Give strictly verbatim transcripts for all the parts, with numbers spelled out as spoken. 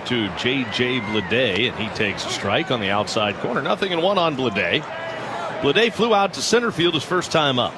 to J J Bleday, and he takes a strike on the outside corner. Nothing and one on Bleday. Bleday flew out to center field his first time up.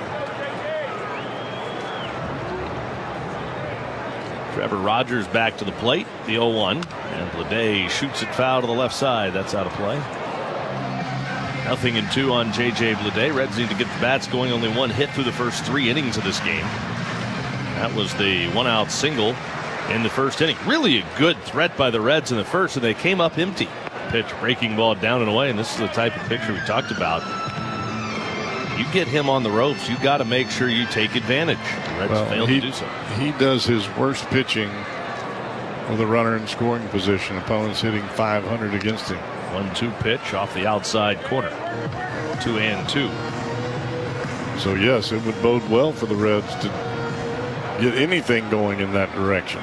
Trevor Rogers back to the plate, the oh one, and Bleday shoots it foul to the left side. That's out of play. Nothing in two on J J Bleday. Reds need to get the bats going. Only one hit through the first three innings of this game. That was the one-out single in the first inning. Really a good threat by the Reds in the first, and they came up empty. Pitch, breaking ball down and away, and this is the type of pitcher we talked about. You get him on the ropes, you got to make sure you take advantage. The Reds well, failed he, to do so. He does his worst pitching with a runner in scoring position. Opponents hitting five hundred against him. one two pitch off the outside corner. Two and two. So, yes, it would bode well for the Reds to get anything going in that direction.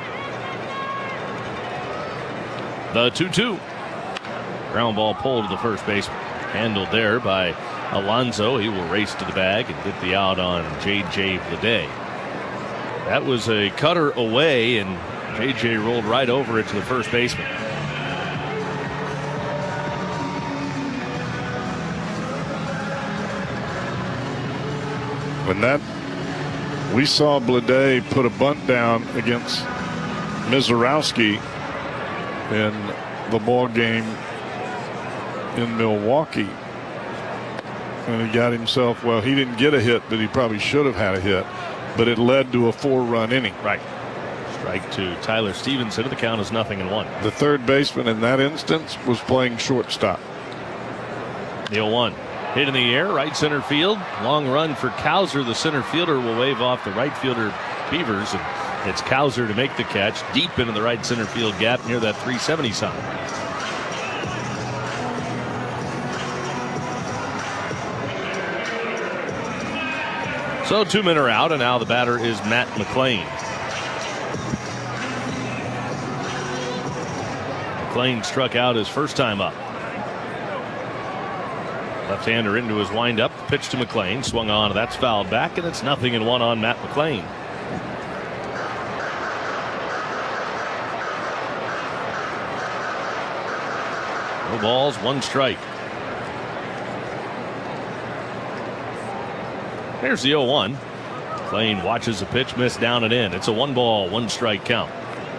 The two two. Ground ball pulled to the first baseman. Handled there by Alonso. He will race to the bag and get the out on J J Bleday. That was a cutter away, and J J rolled right over it to the first baseman. When that, we saw Bleday put a bunt down against Mizorowski in the ball game in Milwaukee, and he got himself, well, he didn't get a hit, but he probably should have had a hit, but it led to a four-run inning. Right. Strike to Tyler Stevenson. The count is nothing and one. The third baseman in that instance was playing shortstop. The oh one. Hit in the air, right center field. Long run for Cowser. The center fielder will wave off the right fielder Beavers, and it's Cowser to make the catch deep into the right center field gap near that three seventy sign. So two men are out, and now the batter is Matt McLain. McLain struck out his first time up. Left-hander into his windup. Pitch to McLain. Swung on. That's fouled back, and it's nothing and one on Matt McLain. No balls, one strike. There's the oh one. McLain watches the pitch miss down and in. It's a one ball, one strike count.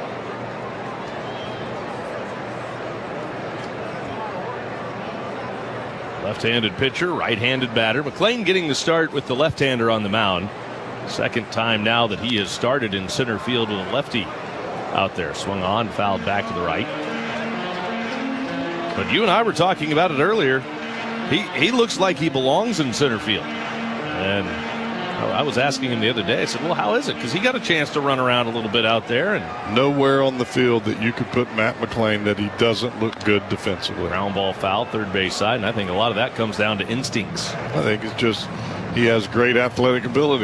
Left-handed pitcher, right-handed batter. McLain getting the start with the left-hander on the mound. Second time now that he has started in center field with a lefty out there. Swung on, fouled back to the right. But you and I were talking about it earlier. He he looks like he belongs in center field. And I was asking him the other day, I said, well, how is it? Because he got a chance to run around a little bit out there. And nowhere on the field that you could put Matt McLain that he doesn't look good defensively. Ground ball foul, third base side, and I think a lot of that comes down to instincts. I think it's just he has great athletic ability.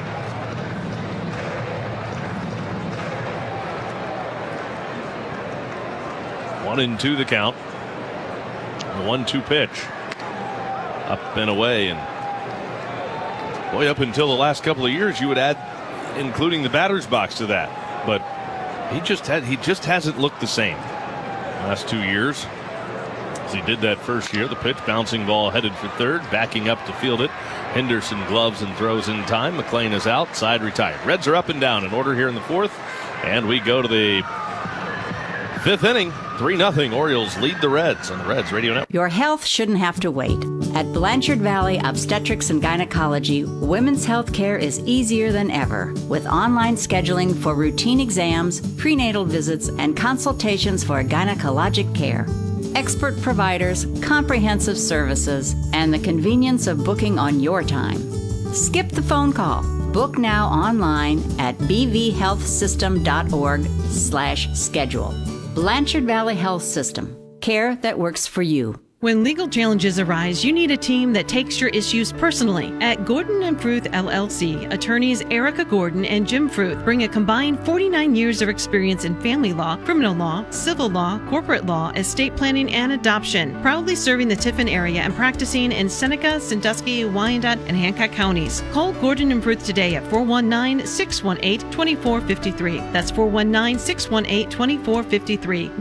One and two the count. The one two pitch. Up and away, and boy, up until the last couple of years, you would add, including the batter's box to that. But he just had he just hasn't looked the same last two years as he did that first year. The pitch, bouncing ball headed for third, backing up to field it. Henderson gloves and throws in time. McLain is out, side retired. Reds are up and down in order here in the fourth, and we go to the fifth inning. three nothing. Orioles lead the Reds on the Reds Radio Network. Your health shouldn't have to wait. At Blanchard Valley Obstetrics and Gynecology, women's health care is easier than ever, with online scheduling for routine exams, prenatal visits, and consultations for gynecologic care. Expert providers, comprehensive services, and the convenience of booking on your time. Skip the phone call. Book now online at b v health system dot org slash schedule. Blanchard Valley Health System. Care that works for you. When legal challenges arise, you need a team that takes your issues personally. At Gordon and Fruth L L C, attorneys Erica Gordon and Jim Fruth bring a combined forty-nine years of experience in family law, criminal law, civil law, corporate law, estate planning, and adoption. Proudly serving the Tiffin area and practicing in Seneca, Sandusky, Wyandotte, and Hancock counties. Call Gordon and Fruth today at four one nine, six one eight, two four five three. That's four one nine, six one eight, two four five three.